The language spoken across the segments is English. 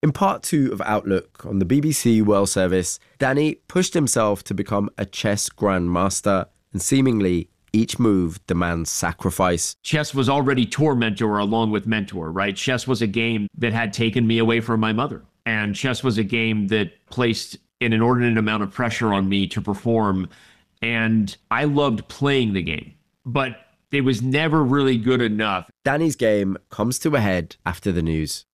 In part 2 of Outlook on the BBC World Service, Danny pushed himself to become a chess grandmaster, and seemingly each move demands sacrifice. Chess was already tormentor along with mentor, right? Chess was a game that had taken me away from my mother. And chess was a game that placed an inordinate amount of pressure on me to perform. And I loved playing the game, but it was never really good enough. Danny's game comes to a head after the news.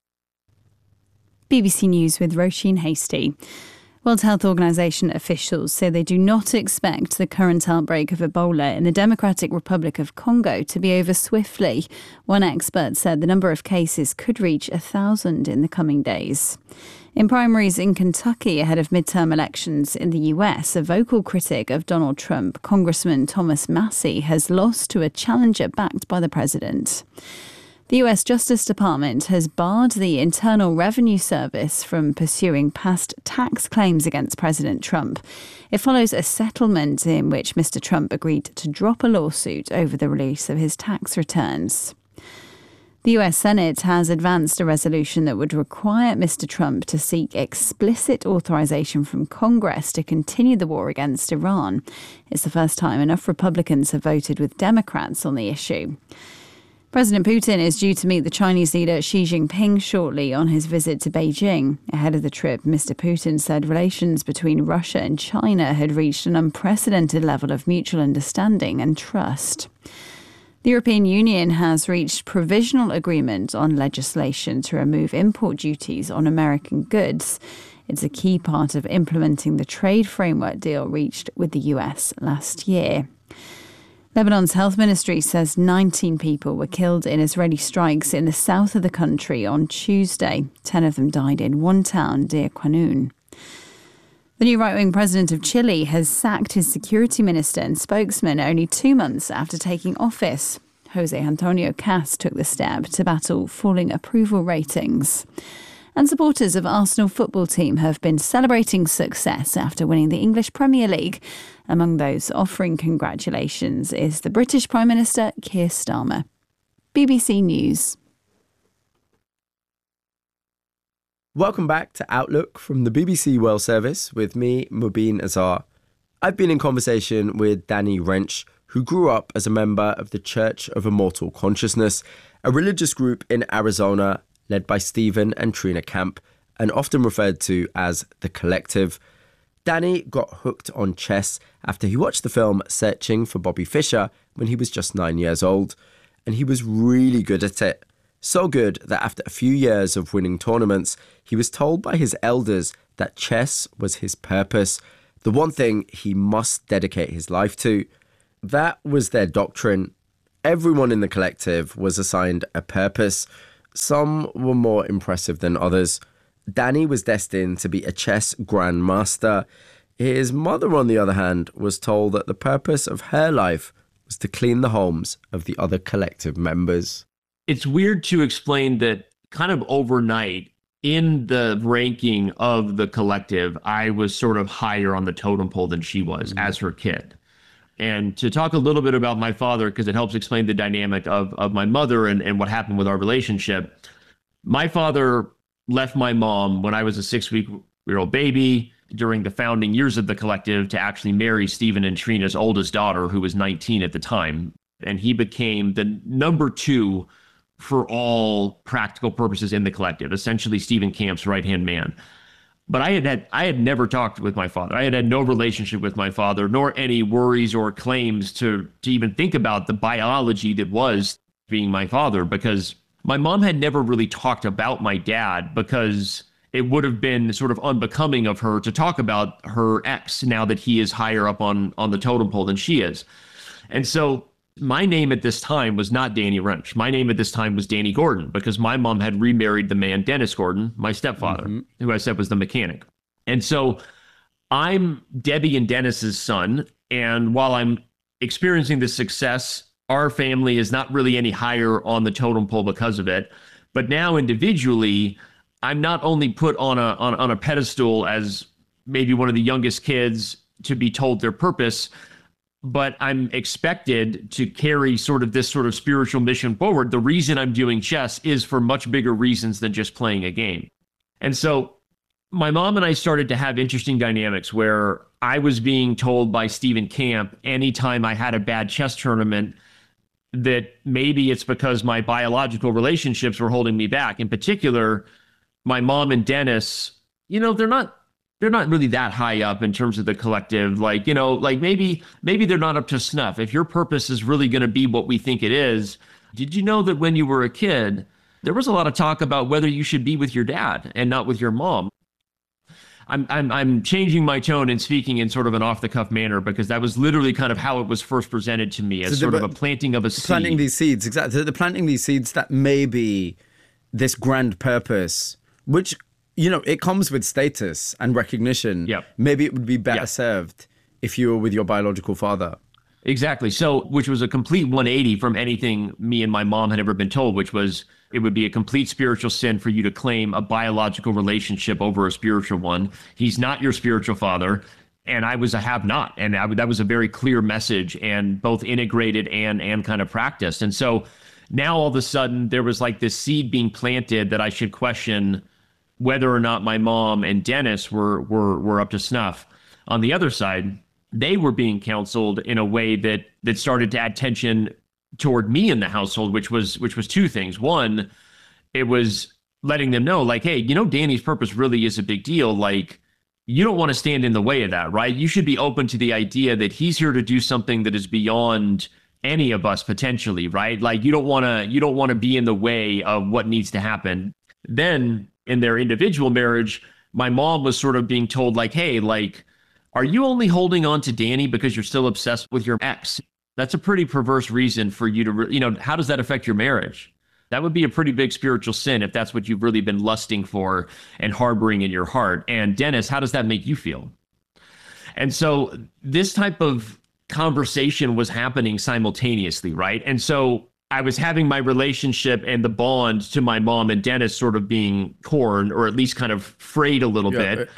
BBC News with Roisin Hasty. World Health Organization officials say they do not expect the current outbreak of Ebola in the Democratic Republic of Congo to be over swiftly. One expert said the number of cases could reach 1,000 in the coming days. In primaries in Kentucky ahead of midterm elections in the US, a vocal critic of Donald Trump, Congressman Thomas Massie, has lost to a challenger backed by the president. The US Justice Department has barred the Internal Revenue Service from pursuing past tax claims against President Trump. It follows a settlement in which Mr. Trump agreed to drop a lawsuit over the release of his tax returns. The US Senate has advanced a resolution that would require Mr. Trump to seek explicit authorization from Congress to continue the war against Iran. It's the first time enough Republicans have voted with Democrats on the issue. President Putin is due to meet the Chinese leader Xi Jinping shortly on his visit to Beijing. Ahead of the trip, Mr. Putin said relations between Russia and China had reached an unprecedented level of mutual understanding and trust. The European Union has reached provisional agreement on legislation to remove import duties on American goods. It's a key part of implementing the trade framework deal reached with the US last year. Lebanon's health ministry says 19 people were killed in Israeli strikes in the south of the country on Tuesday. 10 of them died in one town, Deir Qanoun. The new right-wing president of Chile has sacked his security minister and spokesman only 2 months after taking office. Jose Antonio Cast took the step to battle falling approval ratings. And supporters of Arsenal football team have been celebrating success after winning the English Premier League. Among those offering congratulations is the British Prime Minister Keir Starmer. BBC News. Welcome back to Outlook from the BBC World Service with me, Mubin Azhar. I've been in conversation with Danny Rensch, who grew up as a member of the Church of Immortal Consciousness, a religious group in Arizona led by Stephen and Trina Camp, and often referred to as The Collective. Danny got hooked on chess after he watched the film Searching for Bobby Fischer when he was just 9 years old, and he was really good at it. So good that after a few years of winning tournaments, he was told by his elders that chess was his purpose, the one thing he must dedicate his life to. That was their doctrine. Everyone in The Collective was assigned a purpose. Some were more impressive than others. Danny was destined to be a chess grandmaster. His mother, on the other hand, was told that the purpose of her life was to clean the homes of the other Collective members. It's weird to explain that kind of overnight in the ranking of The Collective, I was sort of higher on the totem pole than she was as her kid. And to talk a little bit about my father, because it helps explain the dynamic of my mother and what happened with our relationship. My father left my mom when I was a 6-week-old baby during the founding years of The Collective to actually marry Stephen and Trina's oldest daughter, who was 19 at the time. And he became the number 2 for all practical purposes in The Collective, essentially Stephen Camp's right-hand man. But I had never talked with my father. I had no relationship with my father, nor any worries or claims to even think about the biology that was being my father, because my mom had never really talked about my dad, because it would have been sort of unbecoming of her to talk about her ex now that he is higher up on the totem pole than she is. And so my name at this time was not Danny Rensch. My name at this time was Danny Gordon, because my mom had remarried the man, Dennis Gordon, my stepfather, who I said was the mechanic. And so I'm Debbie and Dennis's son. And while I'm experiencing this success, our family is not really any higher on the totem pole because of it. But now individually, I'm not only put on a pedestal as maybe one of the youngest kids to be told their purpose, but I'm expected to carry this sort of spiritual mission forward. The reason I'm doing chess is for much bigger reasons than just playing a game. And so my mom and I started to have interesting dynamics where I was being told by Stephen Camp anytime I had a bad chess tournament that maybe it's because my biological relationships were holding me back. In particular, my mom and Dennis, they're not really that high up in terms of the collective. Like, maybe they're not up to snuff. If your purpose is really going to be what we think it is, did you know that when you were a kid, there was a lot of talk about whether you should be with your dad and not with your mom? I'm changing my tone and speaking in sort of an off-the-cuff manner because that was literally kind of how it was first presented to me as sort of a planting of a seed. Planting these seeds, exactly. They're planting these seeds that may be this grand purpose, which, it comes with status and recognition. Yep. Maybe it would be better served if you were with your biological father. Exactly. So, which was a complete 180 from anything me and my mom had ever been told, which was it would be a complete spiritual sin for you to claim a biological relationship over a spiritual one. He's not your spiritual father. And I was a have-not. And that was a very clear message and both integrated and kind of practiced. And so now all of a sudden there was like this seed being planted that I should question whether or not my mom and Dennis were up to snuff. On the other side, they were being counseled in a way that started to add tension toward me in the household, which was two things. One, it was letting them know, like, hey, Danny's purpose really is a big deal. Like, you don't want to stand in the way of that, right? You should be open to the idea that he's here to do something that is beyond any of us potentially, right? Like, you don't want to be in the way of what needs to happen. Then in their individual marriage, my mom was sort of being told, like, hey, like, are you only holding on to Danny because you're still obsessed with your ex? That's a pretty perverse reason for you to, how does that affect your marriage? That would be a pretty big spiritual sin if that's what you've really been lusting for and harboring in your heart. And Dennis, how does that make you feel? And so this type of conversation was happening simultaneously, right? And so I was having my relationship and the bond to my mom and Dennis sort of being torn, or at least kind of frayed a little bit.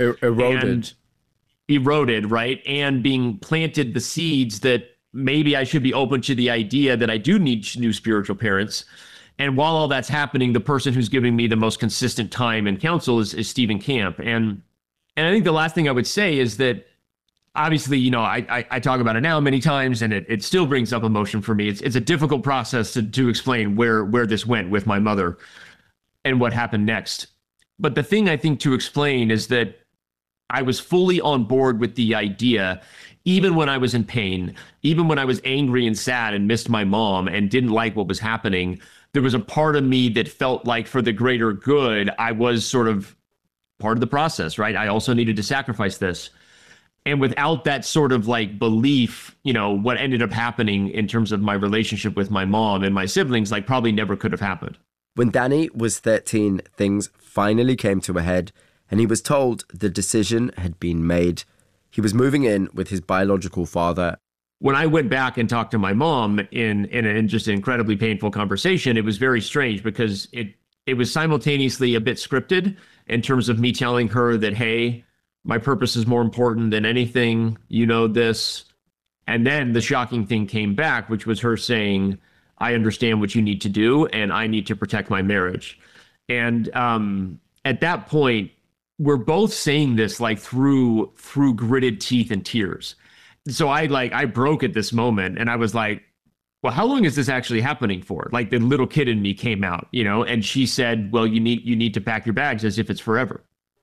Eroded, right? And being planted the seeds that maybe I should be open to the idea that I do need new spiritual parents. And while all that's happening, the person who's giving me the most consistent time and counsel is Stephen Camp. And I think the last thing I would say is that obviously, I talk about it now many times and it still brings up emotion for me. It's a difficult process to explain where this went with my mother and what happened next. But the thing I think to explain is that I was fully on board with the idea, even when I was in pain, even when I was angry and sad and missed my mom and didn't like what was happening, there was a part of me that felt like for the greater good, I was sort of part of the process, right? I also needed to sacrifice this. And without that sort of like belief, what ended up happening in terms of my relationship with my mom and my siblings, like probably never could have happened. When Danny was 13, things finally came to a head and he was told the decision had been made. He was moving in with his biological father. When I went back and talked to my mom in just an incredibly painful conversation, it was very strange because it was simultaneously a bit scripted in terms of me telling her that, hey, my purpose is more important than anything, this. And then the shocking thing came back, which was her saying, I understand what you need to do and I need to protect my marriage. And at that point, we're both saying this like through gritted teeth and tears. So I broke at this moment and I was like, well, how long is this actually happening for? Like the little kid in me came out, and she said, well, you need to pack your bags as if it's forever.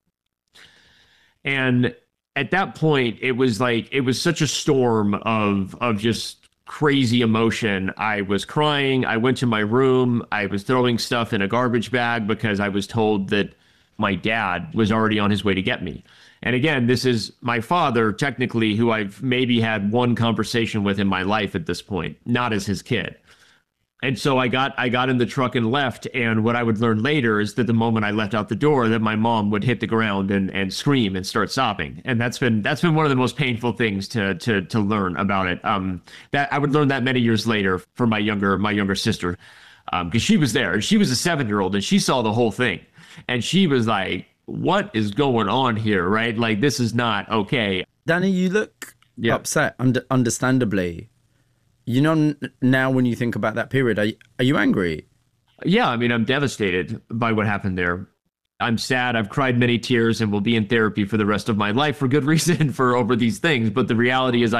And at that point, it was such a storm of just crazy emotion. I was crying. I went to my room. I was throwing stuff in a garbage bag because I was told that my dad was already on his way to get me. And again, this is my father, technically, who I've maybe had one conversation with in my life at this point, not as his kid. And so I got in the truck and left. And what I would learn later is that the moment I left out the door, that my mom would hit the ground and scream and start sobbing. And that's been one of the most painful things to learn about it. That I would learn that many years later from my younger sister, because she was there and she was a 7-year-old and she saw the whole thing. And she was like, what is going on here, right? Like, this is not okay. Danny, you look upset, understandably. Now when you think about that period, are you angry? Yeah, I mean, I'm devastated by what happened there. I'm sad. I've cried many tears and will be in therapy for the rest of my life for good reason for over these things. But the reality is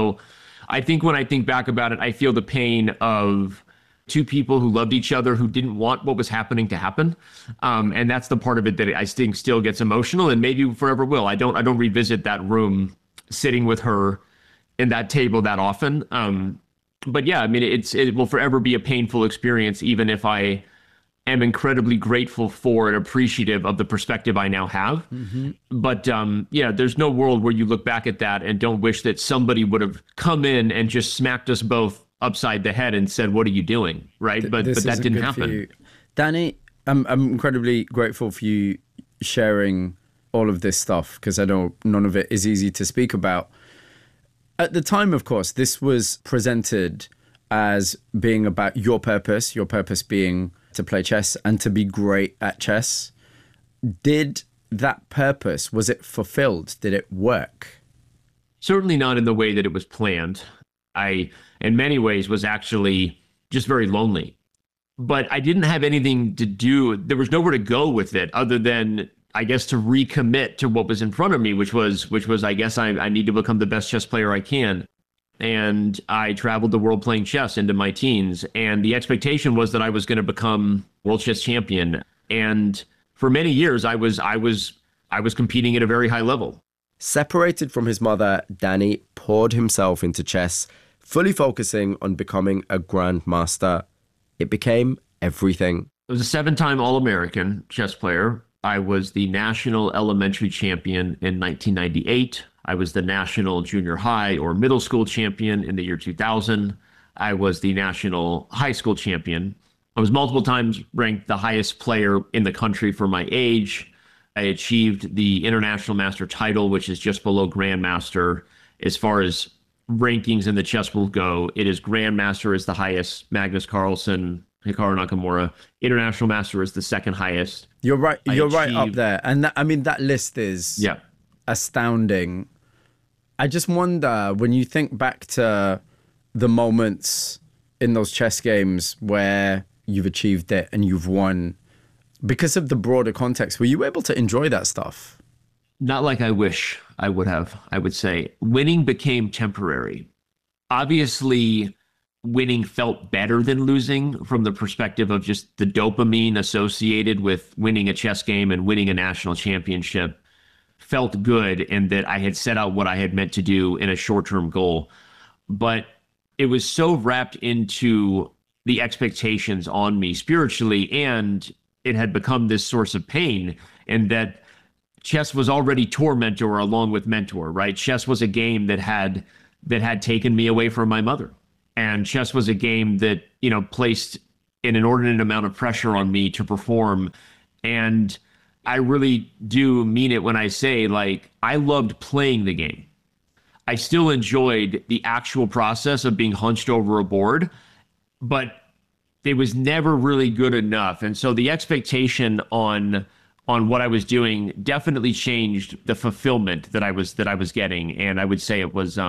I think when I think back about it, I feel the pain of two people who loved each other, who didn't want what was happening to happen. And that's the part of it that I think still gets emotional and maybe forever will. I don't revisit that room sitting with her in that table that often. But yeah, I mean, it will forever be a painful experience, even if I am incredibly grateful for and appreciative of the perspective I now have. But yeah, there's no world where you look back at that and don't wish that somebody would have come in and just smacked us both upside the head and said, "What are you doing?" Right? But that didn't happen. Danny, I'm incredibly grateful for you sharing all of this stuff, because I know none of it is easy to speak about. At the time, of course, this was presented as being about your purpose being to play chess and to be great at chess. Did that purpose, was it fulfilled? Did it work? Certainly not in the way that it was planned. I, in many ways, was actually just very lonely. But I didn't have anything to do. There was nowhere to go with it other than, I guess, to recommit to what was in front of me, which was, I guess, I need to become the best chess player I can. And I traveled the world playing chess into my teens. And the expectation was that I was going to become world chess champion. And for many years, I was competing at a very high level. Separated from his mother, Danny poured himself into chess, fully focusing on becoming a grandmaster. It became everything. I was a 7-time All-American chess player. I was the national elementary champion in 1998. I was the national junior high or middle school champion in the year 2000. I was the national high school champion. I was multiple times ranked the highest player in the country for my age. I achieved the international master title, which is just below grandmaster. As far as rankings in the chess world go, it is grandmaster is the highest, Magnus Carlsen, Hikaru Nakamura. International master is the second highest. You're right. You're right up there. And that list is astounding. I just wonder, when you think back to the moments in those chess games where you've achieved it and you've won, because of the broader context, were you able to enjoy that stuff? Not like I wish I would have, I would say. Winning became temporary. Obviously, winning felt better than losing from the perspective of just the dopamine associated with winning a chess game and winning a national championship felt good, and that I had set out what I had meant to do in a short-term goal. But it was so wrapped into the expectations on me spiritually, and it had become this source of pain, and that chess was already tormentor along with mentor, right? Chess was a game that had taken me away from my mother. And chess was a game that, placed an inordinate amount of pressure on me to perform. And I really do mean it when I say, I loved playing the game. I still enjoyed the actual process of being hunched over a board, but it was never really good enough. And so the expectation on what I was doing definitely changed the fulfillment that I was getting. And I would say it was,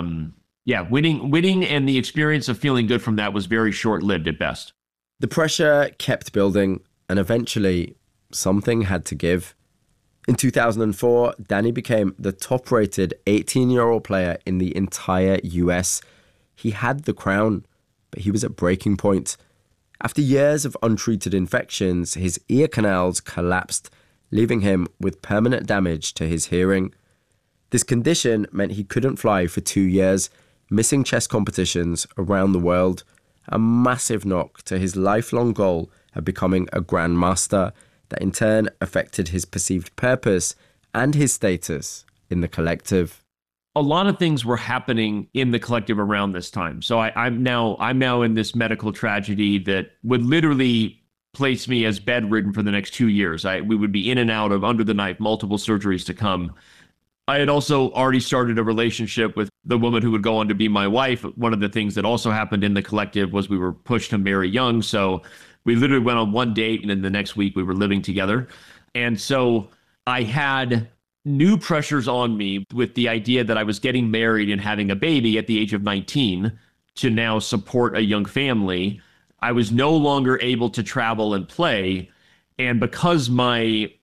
winning and the experience of feeling good from that was very short-lived at best. The pressure kept building, and eventually something had to give. In 2004, Danny became the top-rated 18-year-old player in the entire US. He had the crown, but he was at breaking point. After years of untreated infections, his ear canals collapsed, leaving him with permanent damage to his hearing. This condition meant he couldn't fly for 2 years, missing chess competitions around the world, a massive knock to his lifelong goal of becoming a grandmaster that in turn affected his perceived purpose and his status in the collective. A lot of things were happening in the collective around this time. So I'm now in this medical tragedy that would literally place me as bedridden for the next 2 years. We would be in and out of under the knife, multiple surgeries to come. I had also already started a relationship with the woman who would go on to be my wife. One of the things that also happened in the collective was we were pushed to marry young. So we literally went on one date, and then the next week we were living together. And so I had new pressures on me with the idea that I was getting married and having a baby at the age of 19 to now support a young family. I was no longer able to travel and play. And because my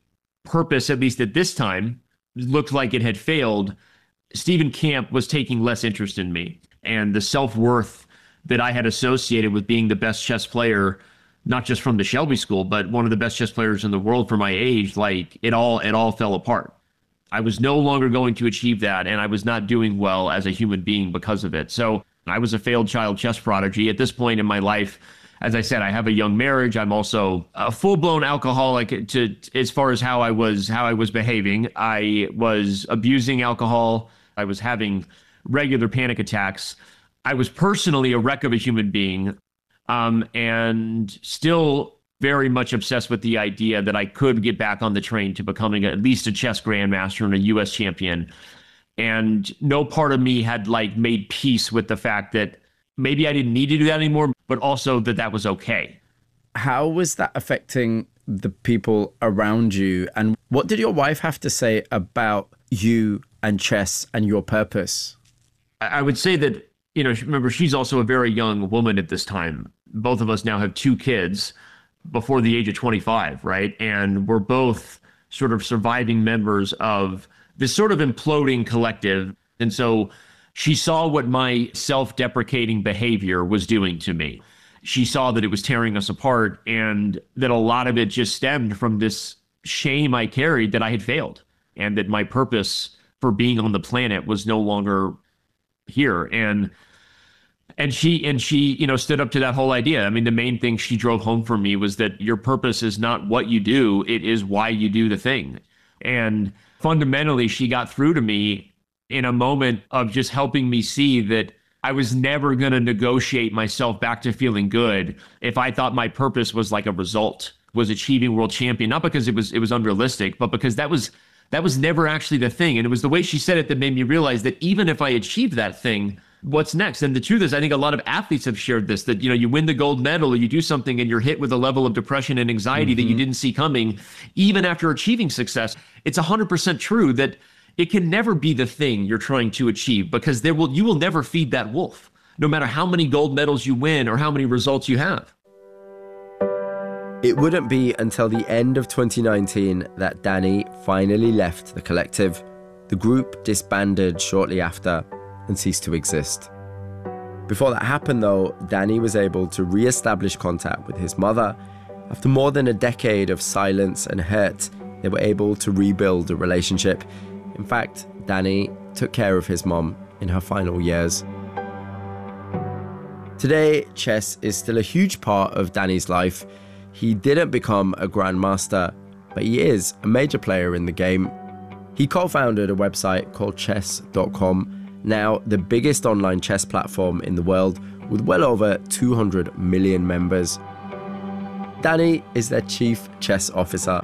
purpose, at least at this time, looked like it had failed, Stephen Camp was taking less interest in me. And the self-worth that I had associated with being the best chess player, not just from the Shelby School, but one of the best chess players in the world for my age, like it all fell apart. I was no longer going to achieve that, and I was not doing well as a human being because of it. So I was a failed child chess prodigy. At this point in my life, as I said, I have a young marriage. I'm also a full-blown alcoholic as far as how I was behaving. I was abusing alcohol. I was having regular panic attacks. I was personally a wreck of a human being, and still very much obsessed with the idea that I could get back on the train to becoming at least a chess grandmaster and a US champion. And no part of me had made peace with the fact that maybe I didn't need to do that anymore, but also that was okay. How was that affecting the people around you? And what did your wife have to say about you and chess and your purpose? I would say that, remember, she's also a very young woman at this time. Both of us now have 2 kids before the age of 25, right? And we're both sort of surviving members of this sort of imploding collective. And so she saw what my self-deprecating behavior was doing to me. She saw that it was tearing us apart, and that a lot of it just stemmed from this shame I carried that I had failed, and that my purpose for being on the planet was no longer here. And she stood up to that whole idea. I mean, the main thing she drove home for me was that your purpose is not what you do, it is why you do the thing. And fundamentally, she got through to me in a moment of just helping me see that I was never going to negotiate myself back to feeling good if I thought my purpose was like a result, was achieving world champion, not because it was unrealistic, but because that was never actually the thing. And it was the way she said it that made me realize that even if I achieved that thing, what's next? And the truth is, I think a lot of athletes have shared this, that, you win the gold medal or you do something and you're hit with a level of depression and anxiety that you didn't see coming, even after achieving success. It's 100% true that it can never be the thing you're trying to achieve, because you will never feed that wolf, no matter how many gold medals you win or how many results you have. It wouldn't be until the end of 2019 that Danny finally left the collective. The group disbanded shortly after and ceased to exist. Before that happened, though, Danny was able to re-establish contact with his mother. After more than a decade of silence and hurt, they were able to rebuild a relationship. In fact, Danny took care of his mom in her final years. Today, chess is still a huge part of Danny's life. He didn't become a grandmaster, but he is a major player in the game. He co-founded a website called chess.com, now the biggest online chess platform in the world with well over 200 million members. Danny is their chief chess officer.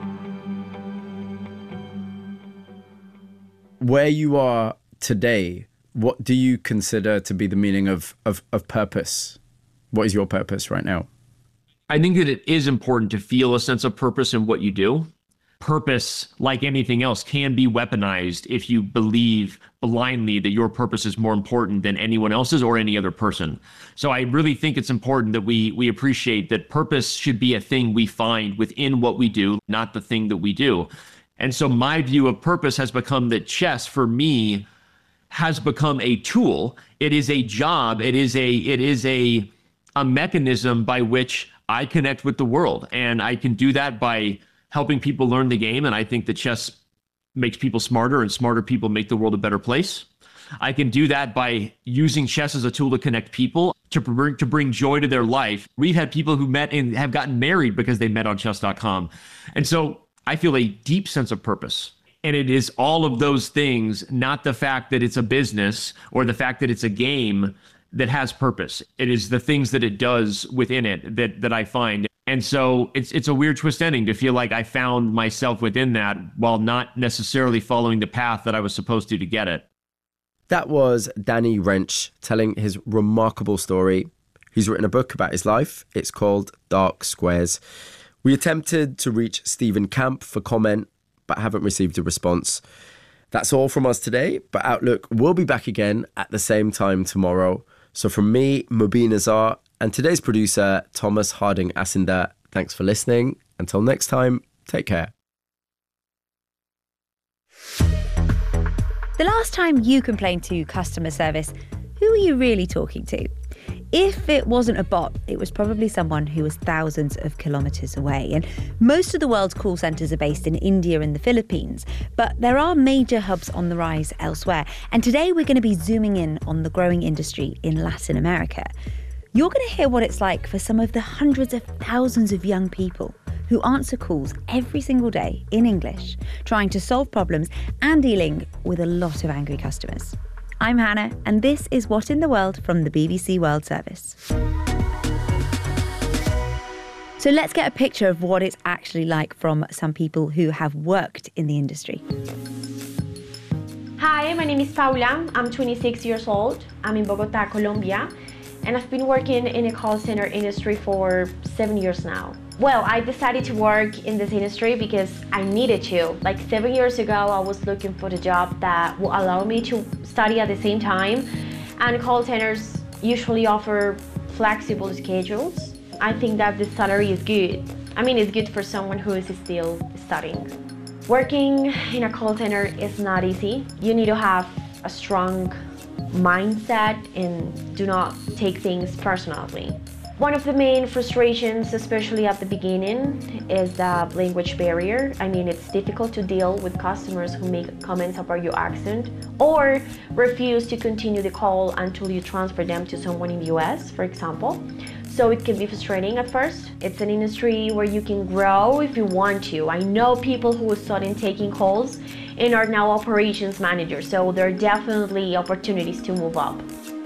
Where you are today, what do you consider to be the meaning of purpose? What is your purpose right now? I think that it is important to feel a sense of purpose in what you do. Purpose, like anything else, can be weaponized if you believe blindly that your purpose is more important than anyone else's or any other person. So I really think it's important that we appreciate that purpose should be a thing we find within what we do, not the thing that we do. And so my view of purpose has become that chess, for me, has become a tool. It is a job. It is a mechanism by which I connect with the world. And I can do that by helping people learn the game. And I think that chess makes people smarter, and smarter people make the world a better place. I can do that by using chess as a tool to connect people, to bring joy to their life. We've had people who met and have gotten married because they met on chess.com. And so I feel a deep sense of purpose. And it is all of those things, not the fact that it's a business or the fact that it's a game, that has purpose. It is the things that it does within it that I find. And so it's a weird twist ending to feel like I found myself within that while not necessarily following the path that I was supposed to get it. That was Danny Wrench telling his remarkable story. He's written a book about his life. It's called Dark Squares. We attempted to reach Stephen Camp for comment, but haven't received a response. That's all from us today, but Outlook will be back again at the same time tomorrow. So from me, Mubin Azar, and today's producer, Thomas Harding Asinder, thanks for listening. Until next time, take care. The last time you complained to customer service, who were you really talking to? If it wasn't a bot, it was probably someone who was thousands of kilometres away. And most of the world's call centres are based in India and the Philippines, but there are major hubs on the rise elsewhere. And today we're going to be zooming in on the growing industry in Latin America. You're going to hear what it's like for some of the hundreds of thousands of young people who answer calls every single day in English, trying to solve problems and dealing with a lot of angry customers. I'm Hannah, and this is What in the World from the BBC World Service. So let's get a picture of what it's actually like from some people who have worked in the industry. Hi, my name is Paula. I'm 26 years old. I'm in Bogota, Colombia, and I've been working in a call center industry for 7 years now. Well, I decided to work in this industry because I needed to. Like 7 years ago, I was looking for a job that will allow me to study at the same time. And call centers usually offer flexible schedules. I think that the salary is good. I mean, it's good for someone who is still studying. Working in a call center is not easy. You need to have a strong mindset and do not take things personally. One of the main frustrations, especially at the beginning, is the language barrier. I mean, it's difficult to deal with customers who make comments about your accent or refuse to continue the call until you transfer them to someone in the US, for example. So it can be frustrating at first. It's an industry where you can grow if you want to. I know people who started taking calls and are now operations managers, so there are definitely opportunities to move up.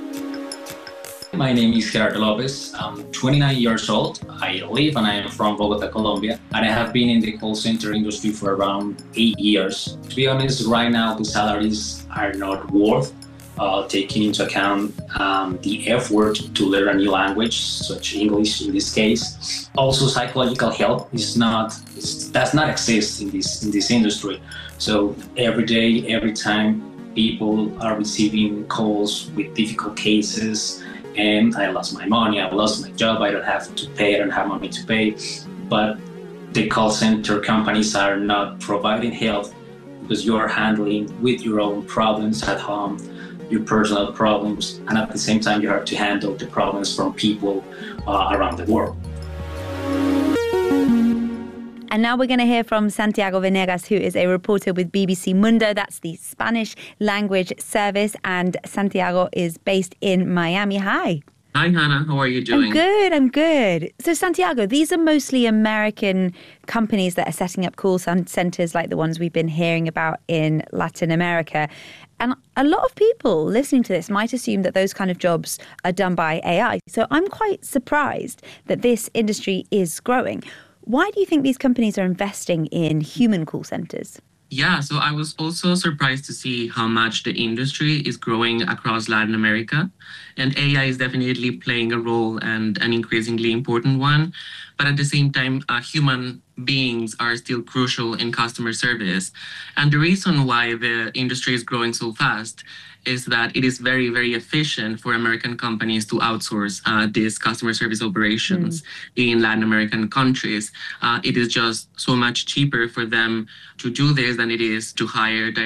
My name is Gerardo Lopez. I'm 29 years old. I live and I am from Bogota, Colombia. And I have been in the call center industry for around 8 years. To be honest, right now the salaries are not worth taking into account the effort to learn a new language, such English in this case. Also, psychological help does not exist in this industry. So every day, every time, people are receiving calls with difficult cases. And I lost my money, I lost my job, I don't have money to pay. But the call center companies are not providing help because you are handling with your own problems at home, your personal problems, and at the same time you have to handle the problems from people around the world. And now we're going to hear from Santiago Venegas, who is a reporter with BBC Mundo. That's the Spanish language service. And Santiago is based in Miami. Hi. Hi, Hannah. How are you doing? I'm good. So, Santiago, these are mostly American companies that are setting up call centers like the ones we've been hearing about in Latin America. And a lot of people listening to this might assume that those kind of jobs are done by AI. So I'm quite surprised that this industry is growing. Why do you think these companies are investing in human call centers? Yeah, so I was also surprised to see how much the industry is growing across Latin America. And AI is definitely playing a role and an increasingly important one. But at the same time, human beings are still crucial in customer service. And the reason why the industry is growing so fast is that it is very, very efficient for American companies to outsource these customer service operations in Latin American countries. It is just so much cheaper for them to do this than it is to hire